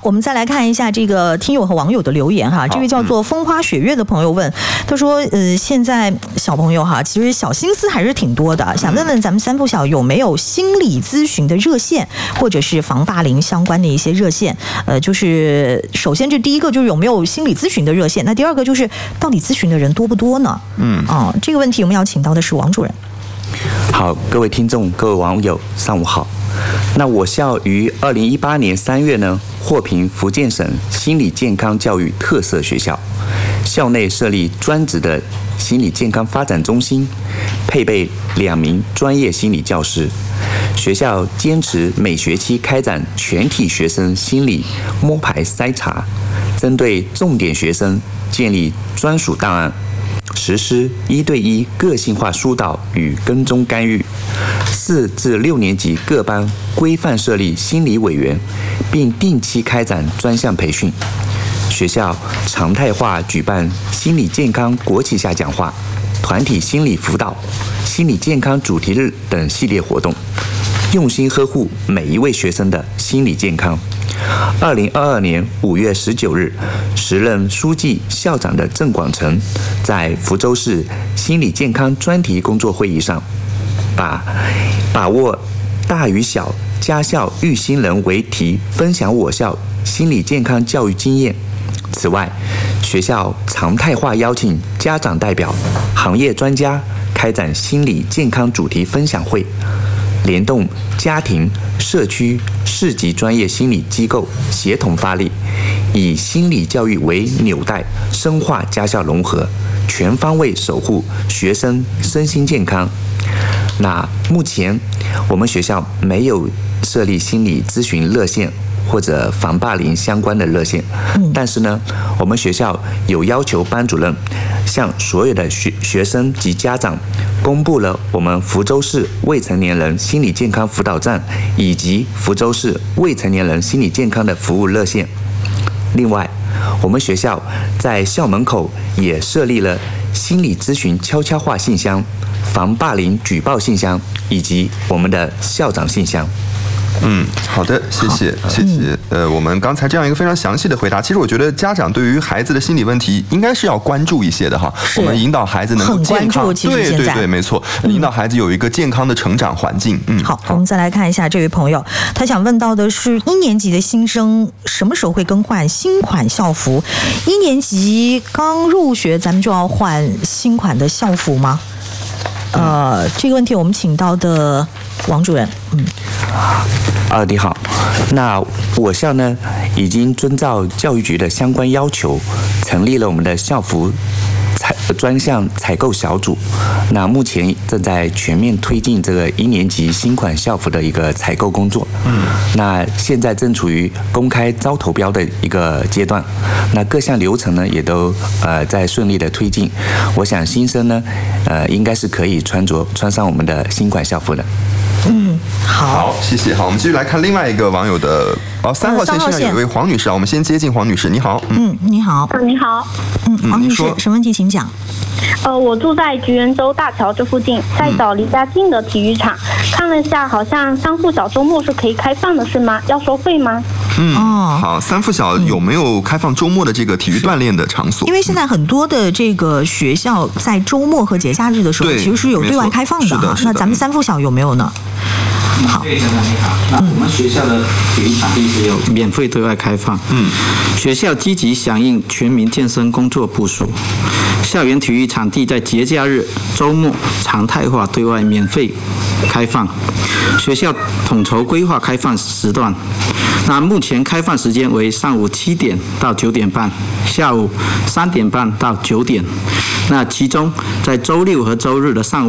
我们再来看一下这个听友和网友的留言哈。这位叫做风花雪月的朋友问，他说现在小朋友哈，其实小心思还是挺多的，想问问咱们三附小有没有心理咨询的热线，或者是防霸凌相关的一些热线？就是首先这第一个就是有没有心理咨询的热线，那第二个就是到底咨询的人多不多呢？这个问题我们要请到的是王主任。 好，各位听众、各位网友，上午好。那我校于2018年3月呢，获评福建省心理健康教育特色学校，校内设立专职的心理健康发展中心，配备2名专业心理教师。学校坚持每学期开展全体学生心理摸排筛查，针对重点学生建立专属档案，实施1对1个性化疏导与跟踪干预。4至6年级各班规范设立心理委员，并定期开展专项培训。学校常态化举办心理健康国旗下讲话、团体心理辅导、心理健康主题日等系列活动，用心呵护每一位学生的心理健康。2022年5月19日，时任书记、校长的郑广成在福州市心理健康专题工作会议上，把握大与小、家校育新人为题，分享我校心理健康教育经验。此外，学校常态化邀请家长代表、行业专家开展心理健康主题分享会，联动家庭、社区、市级专业心理机构协同发力，以心理教育为纽带，深化家校融合，全方位守护学生身心健康。那目前我们学校没有设立心理咨询热线或者防霸凌相关的热线，但是呢，我们学校有要求班主任向所有的学生及家长公布了我们福州市未成年人心理健康辅导站以及福州市未成年人心理健康的服务热线。另外，我们学校在校门口也设立了心理咨询悄悄话信箱、防霸凌举报信箱以及我们的校长信箱。 好的，谢谢。我们刚才这样一个非常详细的回答，其实我觉得家长对于孩子的心理问题应该是要关注一些的哈。我们引导孩子能够健康，对，没错，引导孩子有一个健康的成长环境。 好，我们再来看一下这位朋友，他想问到的是1年级的新生什么时候会更换新款校服？1年级刚入学，咱们就要换新款的校服吗？这个问题我们请到的王主任。 你好，那我校呢已经遵照教育局的相关要求，成立了我们的校服专项采购小组。那目前正在全面推进这个1年级新款校服的一个采购工作。那现在正处于公开招投标的一个阶段。那各项流程呢也都在顺利的推进。我想新生呢应该是可以穿上我们的新款校服的。 好，谢谢。好，我们继续来看另外一个网友的3号线上有一位黄女士啊，我们先接近黄女士。你好。 你好。 你好。 黄女士，什么问题请讲？ 我住在菊园州大桥这附近，在找离家近的体育场，看了一下，好像三附小周末是可以开放的，是吗？要收费吗？ 好，三附小有没有开放周末的这个体育锻炼的场所？ 因为现在很多的这个学校在周末和节假日的时候，其实是有对外开放的哈。那咱们三附小有没有呢？ 好，对，先生你好。那我们学校的体育场地是有免费对外开放。学校积极响应全民健身工作部署，校园体育场地在节假日、周末常态化对外免费开放。学校统筹规划开放时段。那目前开放时间为上午7点到9点半，下午3点半到9点。那其中在周六和周日的上午